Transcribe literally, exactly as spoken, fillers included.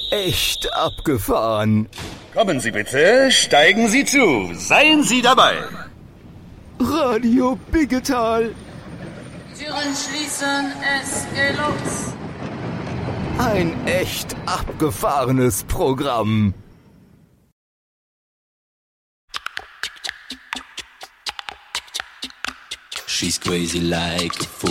echt abgefahren. Kommen Sie bitte, steigen Sie zu, seien Sie dabei. Radio Biggetal. Türen schließen, es geht los. Ein echt abgefahrenes Programm. She's crazy like a fool.